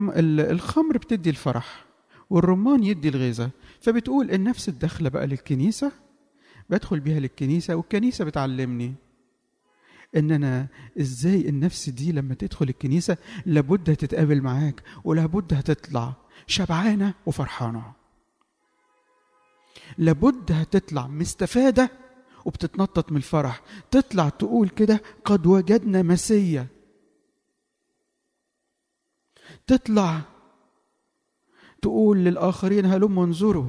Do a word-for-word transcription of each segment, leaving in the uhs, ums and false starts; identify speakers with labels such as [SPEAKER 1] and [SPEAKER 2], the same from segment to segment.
[SPEAKER 1] الخمر بتدي الفرح والرمان يدي الغيظة. فبتقول النفس الداخلة بقى للكنيسة، بدخل بيها للكنيسة والكنيسة بتعلمني ان انا ازاي النفس دي لما تدخل الكنيسة لابد هتتقابل معاك ولابد هتطلع شبعانة وفرحانة، لابد هتطلع مستفادة وبتتنطط من الفرح، تطلع تقول كده قد وجدنا مسيا، تطلع تقول للآخرين هلموا انظروا.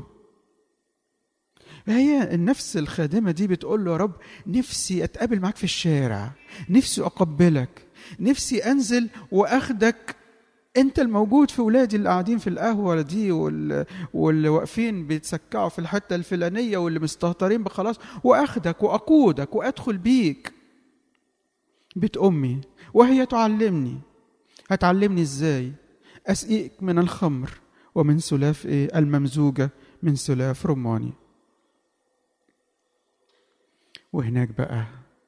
[SPEAKER 1] هي النفس الخادمة دي بتقول له يا رب نفسي أتقابل معاك في الشارع، نفسي أقبلك، نفسي أنزل وأخدك، أنت الموجود في ولادي اللي قاعدين في القهوة دي وال... واللي واقفين بيتسكعوا في الحتة الفلانية واللي مستهترين بخلاص، وأخدك وأقودك وأدخل بيك. بيت أمي وهي تعلمني، هتعلمني إزاي أسقيك من الخمر ومن سلاف إيه الممزوجة من سلاف رماني. وهناك بقى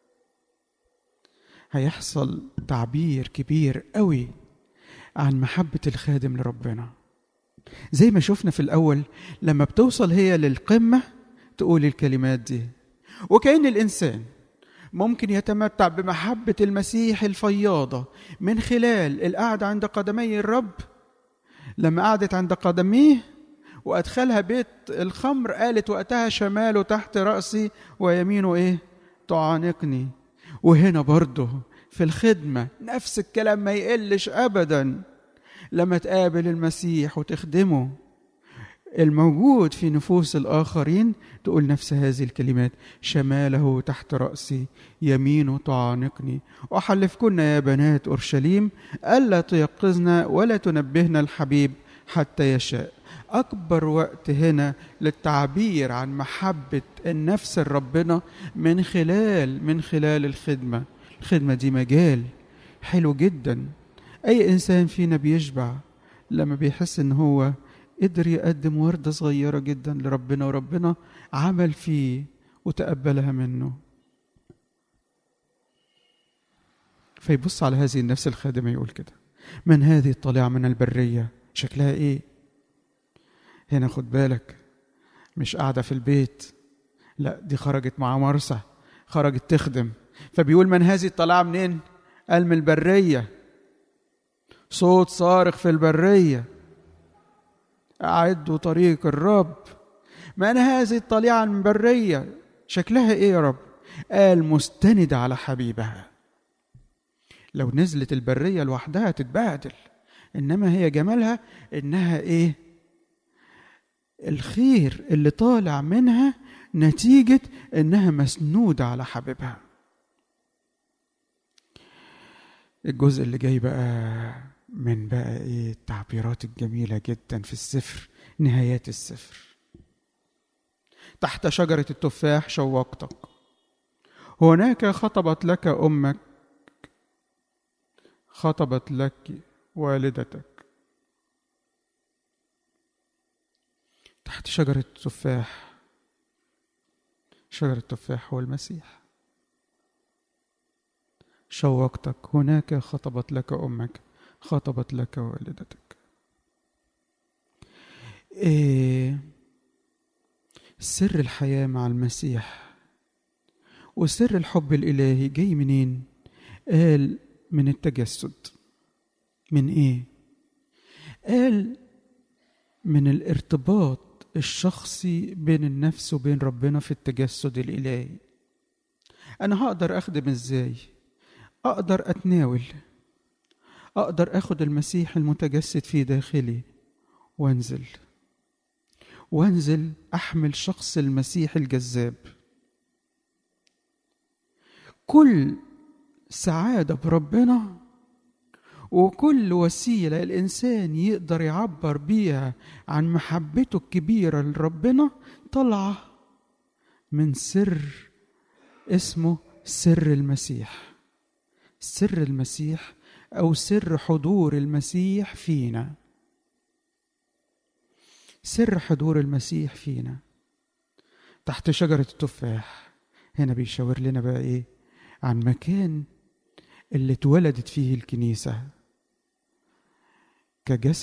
[SPEAKER 1] هيحصل تعبير كبير قوي عن محبة الخادم لربنا. زي ما شفنا في الأول لما بتوصل هي للقمة تقول الكلمات دي، وكأن الإنسان ممكن يتمتع بمحبة المسيح الفياضة من خلال القعدة عند قدمي الرب. لما قعدت عند قدميه وأدخلها بيت الخمر قالت وقتها شماله تحت رأسي ويمينه إيه تعانقني. وهنا برضه في الخدمة نفس الكلام ما يقلش أبدا، لما تقابل المسيح وتخدمه الموجود في نفوس الآخرين تقول نفس هذه الكلمات، شماله تحت رأسي يمينه تعانقني. وأحلفكن يا بنات أورشليم ألا تيقظنا ولا تنبهنا الحبيب حتى يشاء. أكبر وقت هنا للتعبير عن محبة النفس الربنا من خلال من خلال الخدمة. الخدمة دي مجال حلو جدا، أي إنسان فينا بيشبع لما بيحس إن هو قدر يقدم وردة صغيرة جدا لربنا وربنا عمل فيه وتقبلها منه. فيبص على هذه النفس الخادمة يقول كده، من هذه الطالعة من البرية شكلها إيه؟ هنا خد بالك مش قاعدة في البيت، لا دي خرجت مع مرسى، خرجت تخدم. فبيقول من هذه الطالعة منين؟ قال من البرية، صوت صارخ في البرية أعدوا طريق الرب. من هذه الطالعة من البرية شكلها إيه يا رب؟ قال مستندة على حبيبها. لو نزلت البرية لوحدها تتبهدل، إنما هي جمالها إنها إيه؟ الخير اللي طالع منها نتيجة إنها مسنودة على حبيبها. الجزء اللي جاي بقى من بقى إيه التعبيرات الجميلة جدا في السفر، نهايات السفر. تحت شجرة التفاح شوقتك، هناك خطبت لك أمك، خطبت لك والدتك. تحت شجرة التفاح، شجرة التفاح هو المسيح. شوقتك، هناك خطبت لك أمك، خطبت لك والدتك. إيه سر الحياة مع المسيح وسر الحب الإلهي جاي منين؟ قال من التجسد. من إيه؟ قال من الارتباط الشخصي بين النفس وبين ربنا في التجسد الإلهي. أنا هقدر أخدم إزاي؟ أقدر أتناول، أقدر أخد المسيح المتجسد في داخلي وانزل وانزل أحمل شخص المسيح الجذاب. كل سعادة بربنا وكل وسيلة الإنسان يقدر يعبر بيها عن محبته الكبيرة لربنا طلع من سر اسمه سر المسيح. سر المسيح أو سر حضور المسيح فينا. سر حضور المسيح فينا تحت شجرة التفاح. هنا بيشاور لنا بقى إيه؟ عن مكان اللي اتولدت فيه الكنيسة. كجسد